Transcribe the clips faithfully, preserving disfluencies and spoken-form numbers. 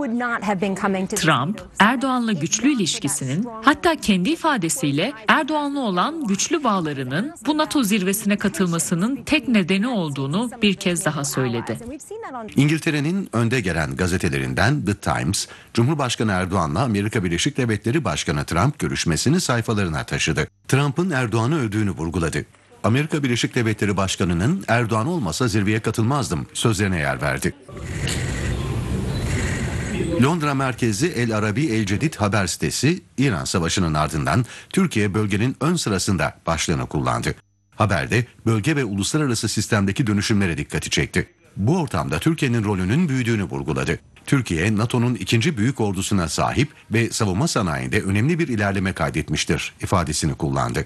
Trump, Erdoğan'la güçlü ilişkisinin, hatta kendi ifadesiyle Erdoğan'la olan güçlü bağlarının bu NATO zirvesine katılmasının tek nedeni olduğunu bir kez daha söyledi. İngiltere'nin önde gelen gazetelerinden The Times, Cumhurbaşkanı Erdoğan'la Amerika Birleşik Devletleri Başkanı Trump görüşmesini sayfalarına taşıdı. Trump'ın Erdoğan'ı övdüğünü vurguladı. Amerika Birleşik Devletleri Başkanı'nın "Erdoğan olmasa zirveye katılmazdım" sözlerine yer verdi. Londra merkezli El Arabi El Cedid haber sitesi, İran Savaşı'nın ardından Türkiye bölgenin ön sırasında başlığını kullandı. Haberde bölge ve uluslararası sistemdeki dönüşümlere dikkati çekti. Bu ortamda Türkiye'nin rolünün büyüdüğünü vurguladı. Türkiye, NATO'nun ikinci büyük ordusuna sahip ve savunma sanayinde önemli bir ilerleme kaydetmiştir ifadesini kullandı.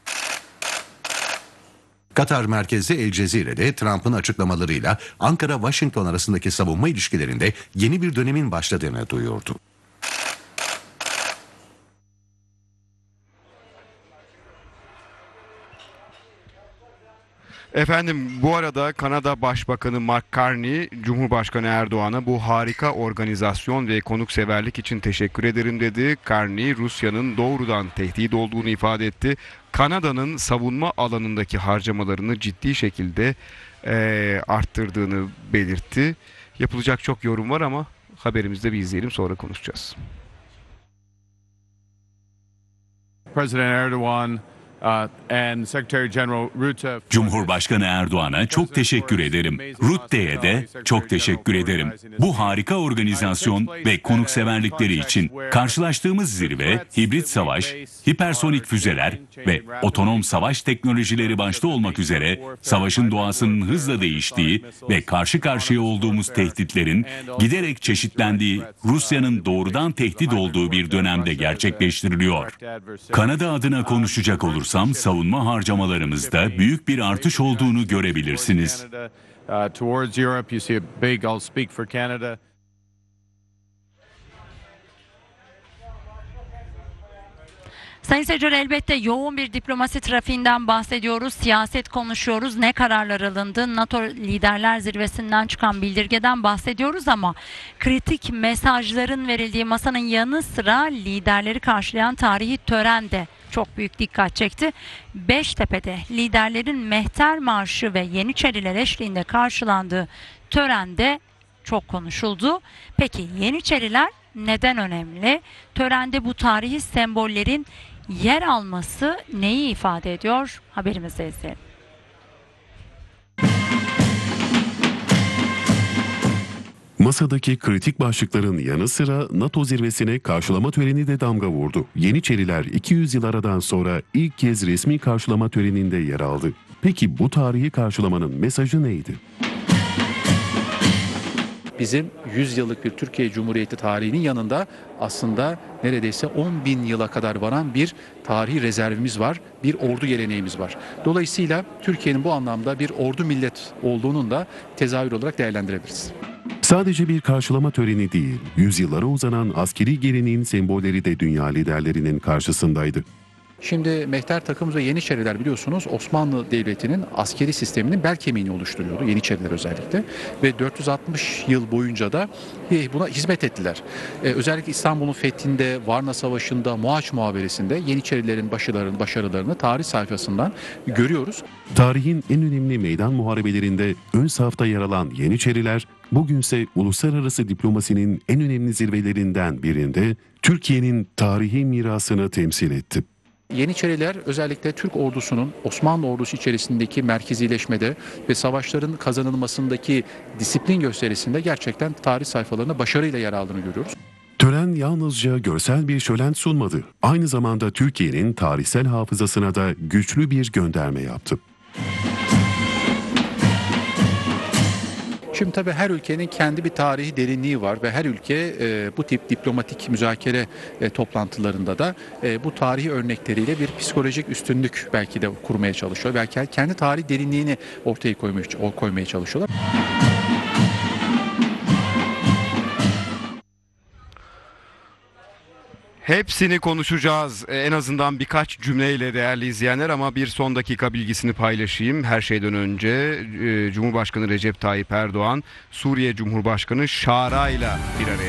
Katar merkezli El Cezire'de Trump'ın açıklamalarıyla Ankara-Washington arasındaki savunma ilişkilerinde yeni bir dönemin başladığını duyurdu. Efendim, bu arada Kanada Başbakanı Mark Carney, Cumhurbaşkanı Erdoğan'a bu harika organizasyon ve konukseverlik için teşekkür ederim dedi. Carney, Rusya'nın doğrudan tehdit olduğunu ifade etti. Kanada'nın savunma alanındaki harcamalarını ciddi şekilde e, arttırdığını belirtti. Yapılacak çok yorum var ama haberimizde bir izleyelim, sonra konuşacağız. President Erdoğan Cumhurbaşkanı Erdoğan'a çok teşekkür ederim. Rutte'ye de çok teşekkür ederim. Bu harika organizasyon ve konukseverlikleri için karşılaştığımız zirve, hibrit savaş, hipersonik füzeler ve otonom savaş teknolojileri başta olmak üzere savaşın doğasının hızla değiştiği ve karşı karşıya olduğumuz tehditlerin giderek çeşitlendiği, Rusya'nın doğrudan tehdit olduğu bir dönemde gerçekleştiriliyor. Kanada adına konuşacak olursak, savunma harcamalarımızda büyük bir artış olduğunu görebilirsiniz. Sayın seyirciler, elbette yoğun bir diplomasi trafiğinden bahsediyoruz, siyaset konuşuyoruz, ne kararlar alındı, NATO Liderler Zirvesi'nden çıkan bildirgeden bahsediyoruz ama kritik mesajların verildiği masanın yanı sıra liderleri karşılayan tarihi tören de çok büyük dikkat çekti. Beştepe'de liderlerin mehter marşı ve Yeniçeriler eşliğinde karşılandığı törende çok konuşuldu. Peki Yeniçeriler neden önemli? Törende bu tarihi sembollerin yer alması neyi ifade ediyor? Haberimizde izleyelim. Masadaki kritik başlıkların yanı sıra NATO zirvesine karşılama töreni de damga vurdu. Yeniçeriler iki yüz yıl aradan sonra ilk kez resmi karşılama töreninde yer aldı. Peki bu tarihi karşılamanın mesajı neydi? Bizim yüz yıllık bir Türkiye Cumhuriyeti tarihinin yanında aslında neredeyse on bin yıla kadar varan bir tarihi rezervimiz var, bir ordu geleneğimiz var. Dolayısıyla Türkiye'nin bu anlamda bir ordu millet olduğunun da tezahür olarak değerlendirebiliriz. Sadece bir karşılama töreni değil, yüzyıllara uzanan askeri geleneğin sembolleri de dünya liderlerinin karşısındaydı. Şimdi mehter takımımız ve Yeniçeriler biliyorsunuz Osmanlı Devleti'nin askeri sisteminin bel kemiğini oluşturuyordu. Yeniçeriler özellikle. Ve dört yüz altmış yıl boyunca da buna hizmet ettiler. Ee, özellikle İstanbul'un fethinde, Varna Savaşı'nda, Mohaç Muhaberesinde Yeniçerilerin başarılarını, başarılarını tarih sayfasından görüyoruz. Tarihin en önemli meydan muharebelerinde ön safta yer alan Yeniçeriler, bugünse uluslararası diplomasinin en önemli zirvelerinden birinde Türkiye'nin tarihi mirasını temsil etti. Yeniçeriler özellikle Türk ordusunun Osmanlı ordusu içerisindeki merkezileşmede ve savaşların kazanılmasındaki disiplin gösterisinde gerçekten tarih sayfalarına başarıyla yer aldığını görüyoruz. Tören yalnızca görsel bir şölen sunmadı. Aynı zamanda Türkiye'nin tarihsel hafızasına da güçlü bir gönderme yaptı. Şimdi tabii her ülkenin kendi bir tarihi derinliği var ve her ülke e, bu tip diplomatik müzakere e, toplantılarında da e, bu tarihi örnekleriyle bir psikolojik üstünlük belki de kurmaya çalışıyor. Belki kendi tarihi derinliğini ortaya koymaya, koymaya çalışıyorlar. Hepsini konuşacağız en azından birkaç cümleyle değerli izleyenler, ama bir son dakika bilgisini paylaşayım. Her şeyden önce Cumhurbaşkanı Recep Tayyip Erdoğan Suriye Cumhurbaşkanı Şara'yla bir araya